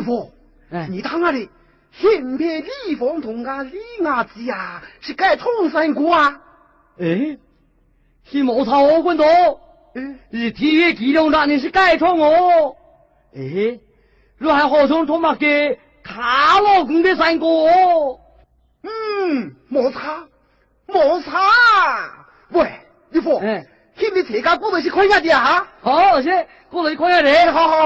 父，你当下的先别李凤同啊，李伢子呀，是该冲山过啊？ 哎，是冇错我滚到，是体育机动站你是该冲哦。哎，如还好从托马给卡老公的山过哦。 没差，没差。喂，李凤，你这家过得是看下的啊？ 好，是过得看下的， 好好。